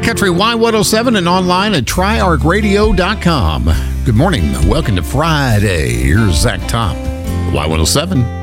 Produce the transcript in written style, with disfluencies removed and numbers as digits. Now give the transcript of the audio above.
Country Y107 and online at triarchradio.com. Good morning. Welcome to Friday. Here's Zach Top, Y107.